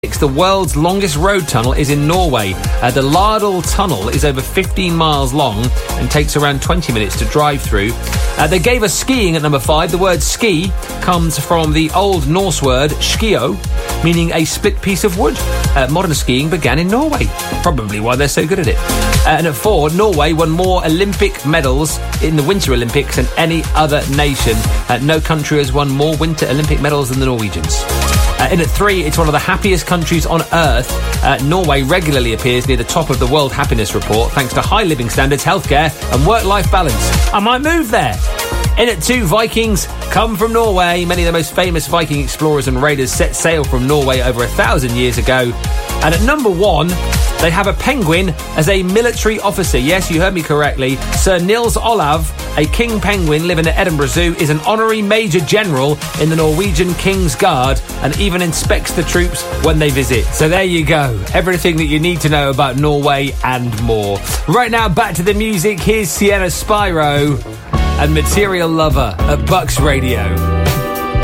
The world's longest road tunnel is in Norway. The Lardal Tunnel is over 15 miles long and takes around 20 minutes to drive through. They gave us skiing at number 5. The word ski comes from the Old Norse word skio, meaning a split piece of wood. Modern skiing began in Norway. Probably why they're so good at it. And at 4, Norway won more Olympic medals in the Winter Olympics than any other nation. No country has won more Winter Olympic medals than the Norwegians. In at 3, it's one of the happiest countries on earth. Norway regularly appears near the top of the World Happiness Report thanks to high living standards, healthcare and work-life balance. I might move there. In at 2, Vikings come from Norway. Many of the most famous Viking explorers and raiders set sail from Norway over 1,000 years ago. And at number 1, they have a penguin as a military officer. Yes, you heard me correctly. Sir Nils Olav, a king penguin living at Edinburgh Zoo, is an honorary major general in the Norwegian King's Guard and even inspects the troops when they visit. So there you go. Everything that you need to know about Norway and more. Right now, back to the music. Here's Sienna Spyro and Material Lover at Bucks Radio.